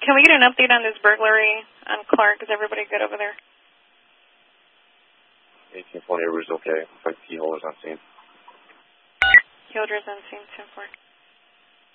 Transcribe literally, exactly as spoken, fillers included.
Can we get an update on this burglary on Clark? Is everybody good over there? eighteen twenty, everybody's okay. Looks like key holder's on scene. Key holder's on scene, ten four.